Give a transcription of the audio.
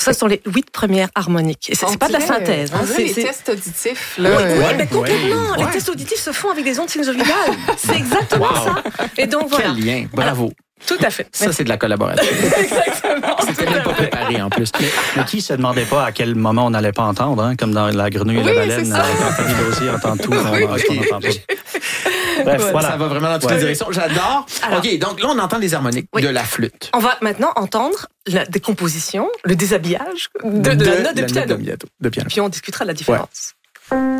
Ça, ce sont les 8 premières harmoniques. Et c'est pas de la synthèse. On dirait les tests auditifs. Là. Oui, mais complètement. Les tests auditifs se font avec des ondes sinusoïdales. C'est exactement ça. Et donc, voilà. Quel lien. Bravo. Tout à fait. Ça, c'est de la collaboration. Exactement. C'était même pas préparé, en plus. Mais qui se demandait pas à quel moment on n'allait pas entendre, hein, comme dans La Grenouille et la Baleine, quand Anthony Dozier entend tout, on n'entend pas. Bref, voilà. Ça va vraiment dans toutes les directions. J'adore. Alors, OK, donc là, on entend les harmoniques de la flûte. On va maintenant entendre la décomposition, le déshabillage de la note de piano. De piano. Puis on discutera de la différence.